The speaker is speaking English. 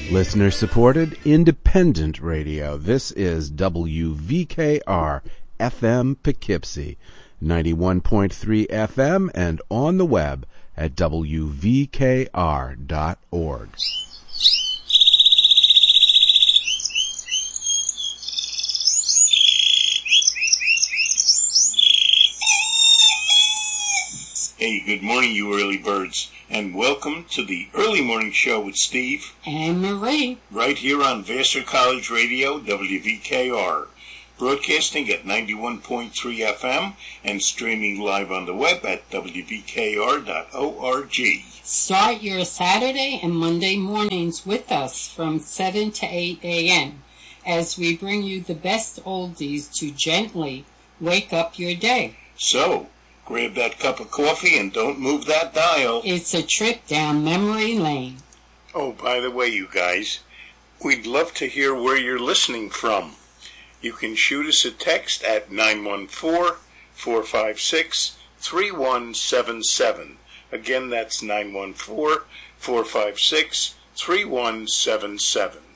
Listener-supported, independent radio. This is WVKR FM Poughkeepsie, 91.3 FM, and on the web at wvkr.org. Hey, good morning, you early birds, and welcome to the Early Morning Show with Steve and Marie, right here on Vassar College Radio, WVKR, broadcasting at 91.3 FM and streaming live on the web at wvkr.org. Start your Saturday and Monday mornings with us from 7 to 8 a.m. as we bring you the best oldies to gently wake up your day. So, grab that cup of coffee and don't move that dial. It's a trip down memory lane. Oh, by the way, you guys, we'd love to hear where you're listening from. You can shoot us a text at 914-456-3177. Again, that's 914-456-3177.